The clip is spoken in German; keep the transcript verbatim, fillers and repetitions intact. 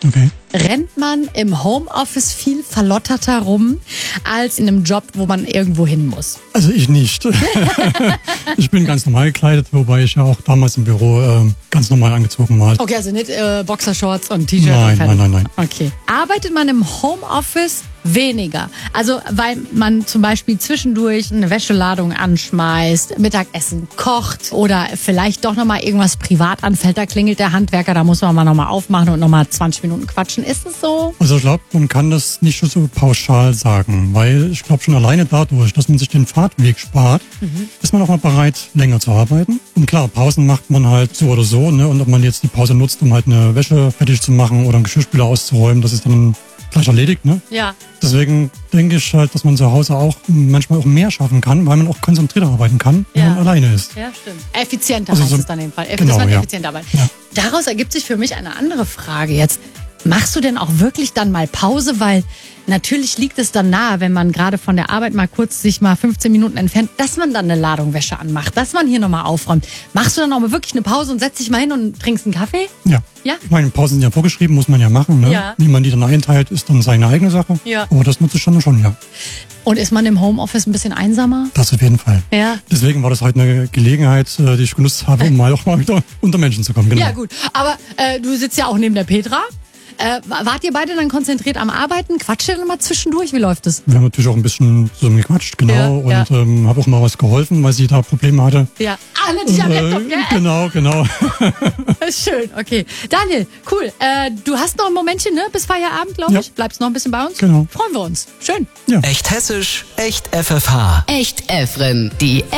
Okay. Rennt man im Homeoffice viel verlotterter rum als in einem Job, wo man irgendwo hin muss? Also ich nicht. Ich bin ganz normal gekleidet, wobei ich ja auch damals im Büro äh, ganz normal angezogen war. Okay, also nicht äh, Boxershorts und T-Shirt. Nein, und nein, nein, nein. Okay. Arbeitet man im Homeoffice weniger? Also weil man zum Beispiel zwischendurch eine Wäscheladung anschmeißt, Mittagessen kocht oder vielleicht doch nochmal irgendwas privat anfällt, da klingelt der Handwerker, da muss man mal nochmal aufmachen und nochmal zwanzig Minuten quatschen. Ist es so? Also ich glaube, man kann das nicht so pauschal sagen, weil ich glaube schon alleine dadurch, dass man sich den Fahrtweg spart, mhm. ist man auch mal bereit, länger zu arbeiten. Und klar, Pausen macht man halt so oder so, ne? Und ob man jetzt die Pause nutzt, um halt eine Wäsche fertig zu machen oder einen Geschirrspüler auszuräumen, das ist dann gleich erledigt, ne? Ja. Deswegen denke ich halt, dass man zu Hause auch manchmal auch mehr schaffen kann, weil man auch konzentrierter arbeiten kann, wenn ja. man alleine ist. Ja, stimmt. Effizienter also heißt so, es dann in dem Fall. Eff- genau, dass man ja. effizient arbeitet. Ja. Daraus ergibt sich für mich eine andere Frage jetzt. Machst du denn auch wirklich dann mal Pause? Weil natürlich liegt es dann nahe, wenn man gerade von der Arbeit mal kurz sich mal fünfzehn Minuten entfernt, dass man dann eine Ladung Wäsche anmacht, dass man hier nochmal aufräumt. Machst du dann auch mal wirklich eine Pause und setzt dich mal hin und trinkst einen Kaffee? Ja. Ja? Ich meine, Pausen sind ja vorgeschrieben, muss man ja machen. Ne? Ja. Wie man die dann einteilt, ist dann seine eigene Sache. Ja. Aber das nutze ich schon schon, ja. Und ist man im Homeoffice ein bisschen einsamer? Das auf jeden Fall. Ja. Deswegen war das heute eine Gelegenheit, äh, die ich genutzt habe, um mal auch mal wieder unter Menschen zu kommen. Genau. Ja gut, aber äh, du sitzt ja auch neben der Petra. Äh, wart ihr beide dann konzentriert am Arbeiten? Quatscht ihr dann mal zwischendurch? Wie läuft es? Wir haben natürlich auch ein bisschen zusammen gequatscht, genau. Ja, und ja. ähm, habe auch mal was geholfen, weil sie da Probleme hatte. Ja. Ah, natürlich am Laptop, Äh, gell? genau, genau. Schön, okay. Daniel, cool. Äh, du hast noch ein Momentchen, ne? Bis Feierabend, glaube ich. Ja. Bleibst noch ein bisschen bei uns? Genau. Freuen wir uns. Schön. Ja. Echt hessisch, echt F F H. Echt Efren, die